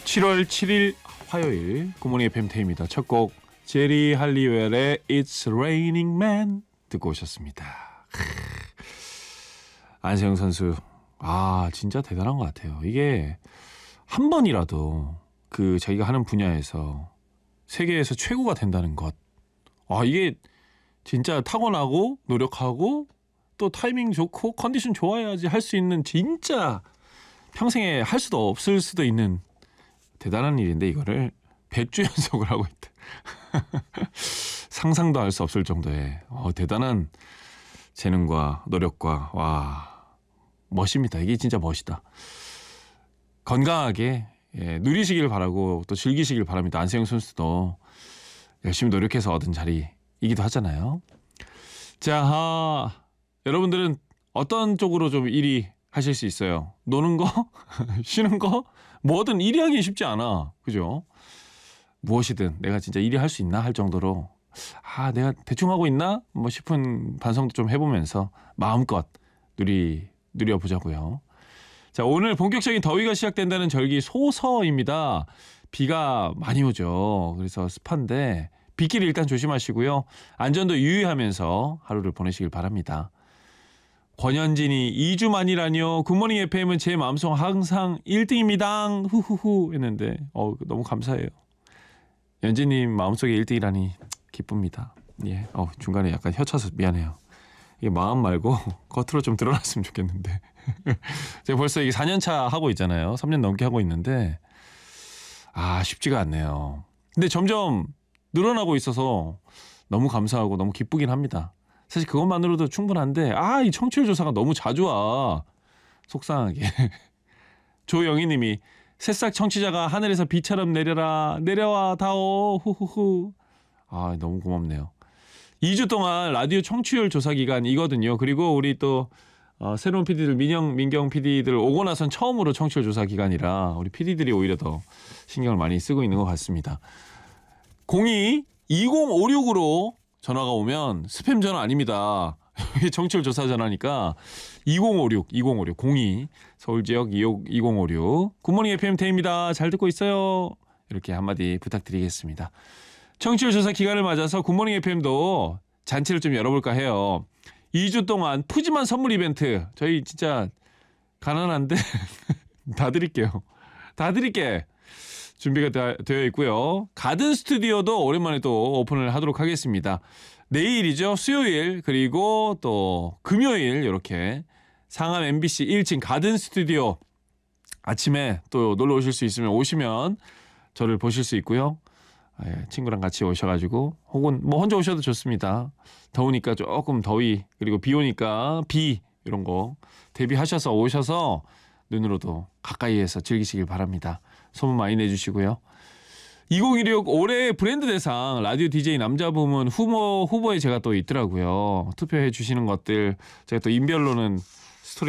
7월 7일 화요일 굿모닝 FM 태입니다. 첫 곡 제리 할리웰의 It's Raining Man 듣고 오셨습니다. 안세영 선수 진짜 대단한 것 같아요. 이게 한 번이라도 그 자기가 하는 분야에서 세계에서 최고가 된다는 것, 이게 진짜 타고나고 노력하고 또 타이밍 좋고 컨디션 좋아야지 할 수 있는, 진짜 평생에 할 수도 없을 수도 있는 대단한 일인데 이거를 100주 연속을 하고 있다. 상상도 할 수 없을 정도의 대단한 재능과 노력과 멋입니다. 이게 진짜 멋이다. 건강하게 누리시길 바라고 또 즐기시길 바랍니다. 안세영 선수도 열심히 노력해서 얻은 자리이기도 하잖아요. 자, 여러분들은 어떤 쪽으로 좀 일이 하실 수 있어요? 노는 거? 쉬는 거? 뭐든 1위 하기 쉽지 않아. 그죠? 무엇이든 내가 진짜 1위 할 수 있나 할 정도로 내가 대충 하고 있나? 싶은 반성도 좀 해보면서 마음껏 누려보자고요. 자, 오늘 본격적인 더위가 시작된다는 절기 소서입니다. 비가 많이 오죠. 그래서 습한데 빗길 일단 조심하시고요. 안전도 유의하면서 하루를 보내시길 바랍니다. 권현진이 2주 만이라뇨. 굿모닝 FM은 제 마음속 항상 1등입니다. 후후후 했는데 너무 감사해요. 연진님 마음속에 1등이라니 기쁩니다. 예. 중간에 약간 혀차서 미안해요. 이게 마음 말고 겉으로 좀 드러났으면 좋겠는데. 제가 벌써 이게 4년차 하고 있잖아요. 3년 넘게 하고 있는데 쉽지가 않네요. 근데 점점 늘어나고 있어서 너무 감사하고 너무 기쁘긴 합니다. 사실 그것만으로도 충분한데 이 청취율 조사가 너무 자주 와. 속상하게. 조영희 님이 새싹 청취자가 하늘에서 비처럼 내려와 다오 후후후. 너무 고맙네요. 2주 동안 라디오 청취율 조사 기간이거든요. 그리고 우리 또 새로운 PD들 민경 PD들 오고 나선 처음으로 청취율 조사 기간이라 우리 PD들이 오히려 더 신경을 많이 쓰고 있는 것 같습니다. 02-2056으로 전화가 오면 스팸 전화 아닙니다. 청취율 조사 전화니까 2056 02 서울지역 2056 굿모닝 FM 태입니다. 잘 듣고 있어요. 이렇게 한마디 부탁드리겠습니다. 청취율 조사 기간을 맞아서 굿모닝 FM도 잔치를 좀 열어볼까 해요. 2주 동안 푸짐한 선물 이벤트, 저희 진짜 가난한데 다 드릴게요. 다 드릴게. 준비가 되어 있고요. 가든 스튜디오도 오랜만에 또 오픈을 하도록 하겠습니다. 내일이죠. 수요일 그리고 또 금요일 이렇게 상암 MBC 1층 가든 스튜디오 아침에 또 놀러 오실 수 있으면 오시면 저를 보실 수 있고요. 친구랑 같이 오셔가지고 혹은 혼자 오셔도 좋습니다. 더우니까 조금 더위 그리고 비 오니까 비 이런 거 대비하셔서 오셔서 눈으로도 가까이에서 즐기시길 바랍니다. 소문 많이 내주시고요. 2016 올해 브랜드 대상 라디오 DJ 남자 부문 후보에 제가 또 있더라고요. 투표해 주시는 것들 제가 또 인별로는